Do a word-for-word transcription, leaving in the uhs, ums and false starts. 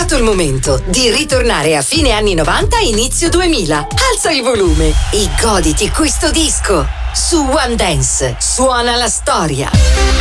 arrivato il momento di ritornare a fine anni novanta e inizio duemila. Alza il volume e goditi questo disco. Su One Dance suona la storia.